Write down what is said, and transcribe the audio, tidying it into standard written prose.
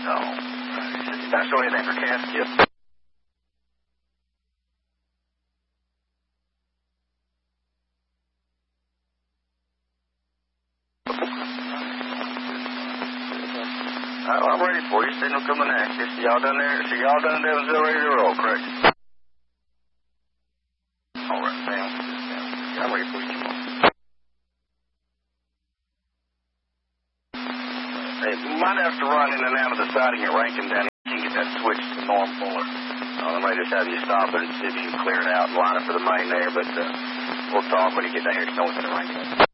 That's show anything for Cass? Yep. I'm ready for you. Signal coming next. So y'all done there? So y'all done there? Still ready to roll, correct? All right, Sam. I'm ready for you. Hey, you might have to run in and out of the siding at Rankin down here. You can get that switch to normal. I might just have you stop and see if you can clear it out and line it for the main there, but we'll talk when you get down here to know what's in the Rankin.